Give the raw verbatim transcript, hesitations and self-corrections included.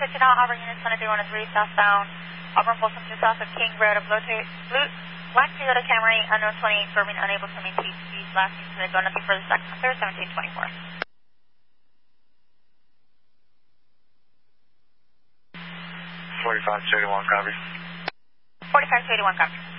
fifty now, Auburn units one three one three southbound, Auburn Folsom to south of King Road of Blue, Blue, Black Toyota Camry, unknown twenty-eight, firming unable to maintain speed, last needs to go nothing further, second, third, seventeen twenty-four. forty-five to eighty-one, copy. forty-five to eighty-one, copy.